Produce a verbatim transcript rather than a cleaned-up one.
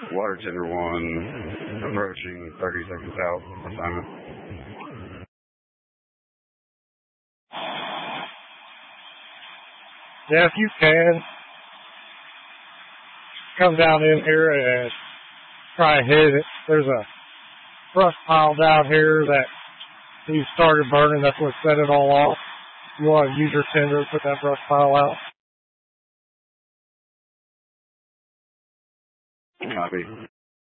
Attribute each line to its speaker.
Speaker 1: Water tender one, approaching thirty seconds out. Assignment.
Speaker 2: Yeah, if you can, come down in here and try and hit it. There's a brush pile down here that he started burning. That's what set it all off. You want to use your tender to put that brush pile out.
Speaker 1: Copy.